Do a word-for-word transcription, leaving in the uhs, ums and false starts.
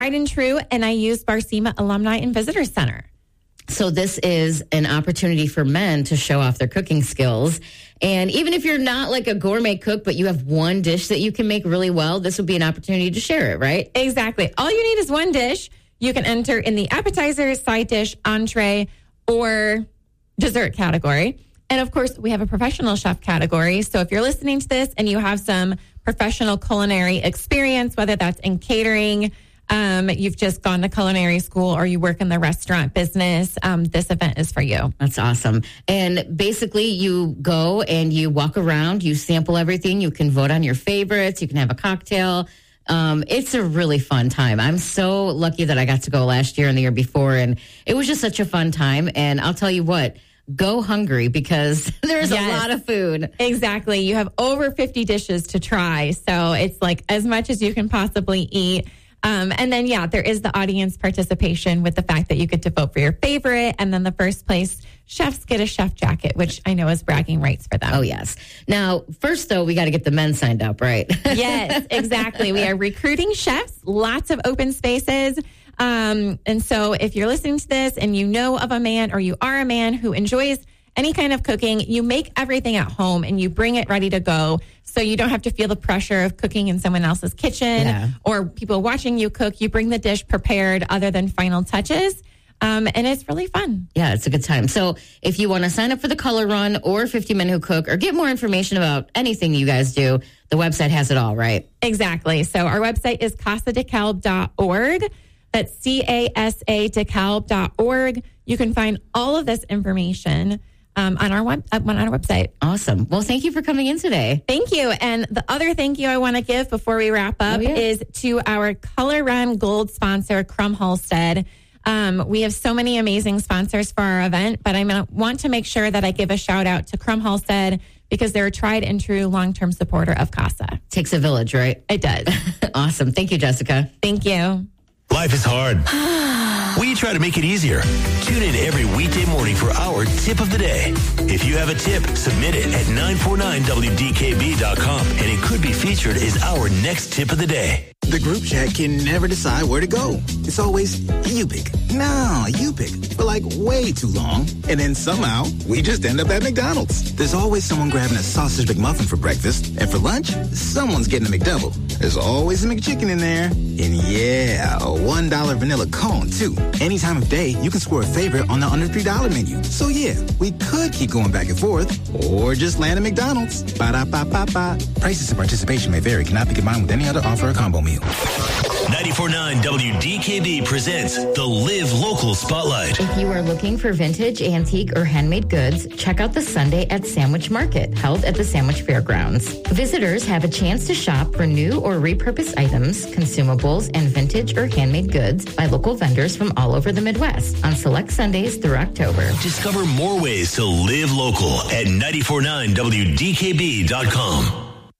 tried and true, and I use Barsima Alumni and Visitor Center. So this is an opportunity for men to show off their cooking skills. And even if you're not like a gourmet cook, but you have one dish that you can make really well, this would be an opportunity to share it, right? Exactly. All you need is one dish. You can enter in the appetizer, side dish, entree, or dessert category. And of course, we have a professional chef category. So if you're listening to this and you have some professional culinary experience, whether that's in catering, Um, you've just gone to culinary school, or you work in the restaurant business, um, this event is for you. That's awesome. And basically you go and you walk around, you sample everything. You can vote on your favorites. You can have a cocktail. Um, it's a really fun time. I'm so lucky that I got to go last year and the year before. And it was just such a fun time. And I'll tell you what, go hungry, because there's yes. a lot of food. Exactly. You have over fifty dishes to try. So it's like as much as you can possibly eat. Um, and then, yeah, there is the audience participation with the fact that you get to vote for your favorite. And then the first place chefs get a chef jacket, which I know is bragging rights for them. Oh, yes. Now, first, though, we got to get the men signed up, right? Yes, exactly. We are recruiting chefs, lots of open spaces. Um, and so if you're listening to this and you know of a man, or you are a man who enjoys any kind of cooking, you make everything at home and you bring it ready to go, so you don't have to feel the pressure of cooking in someone else's kitchen yeah. or people watching you cook. You bring the dish prepared other than final touches. Um, and it's really fun. Yeah, it's a good time. So if you want to sign up for the Color Run or fifty Men Who Cook, or get more information about anything you guys do, the website has it all, right? Exactly. So our website is casa de calb dot org. That's C A S A DeKalb dot org. You can find all of this information Um, on our web, on our website. Awesome. Well, thank you for coming in today. Thank you. And the other thank you I want to give before we wrap up oh, yeah. is to our Color Run Gold sponsor, Crum Halstead. Um, we have so many amazing sponsors for our event, but I want to make sure that I give a shout out to Crum Halstead, because they're a tried and true long-term supporter of CASA. Takes a village, right? It does. Awesome. Thank you, Jessica. Thank you. Life is hard. We try to make it easier. Tune in every weekday morning for our tip of the day. If you have a tip, submit it at nine four nine W D K B dot com, and it could be featured as our next tip of the day. The group chat can never decide where to go. It's always, you pick. No, you pick. For like way too long. And then somehow, we just end up at McDonald's. There's always someone grabbing a sausage McMuffin for breakfast. And for lunch, someone's getting a McDouble. There's always a McChicken in there. And yeah, a one dollar vanilla cone, too. Any time of day, you can score a favorite on the under three dollar menu. So yeah, we could keep going back and forth, or just land at McDonald's. Ba-da-ba-ba-ba. Prices and participation may vary. Cannot be combined with any other offer or combo meal. ninety-four point nine W D K B presents the Live Local Spotlight. If you are looking for vintage, antique, or handmade goods, check out the Sunday at Sandwich Market, held at the Sandwich Fairgrounds. Visitors have a chance to shop for new or repurposed items, consumables, and vintage or handmade goods by local vendors from all over the Midwest on select Sundays through October. Discover more ways to live local at ninety-four point nine W D K B dot com.